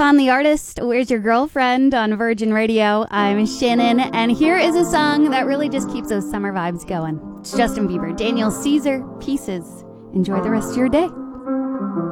Akon the artist, Where's Your Girlfriend on Virgin Radio. I'm Shannon, and here is a song that really just keeps those summer vibes going. It's Justin Bieber, Daniel Caesar, Pieces. Enjoy the rest of your day.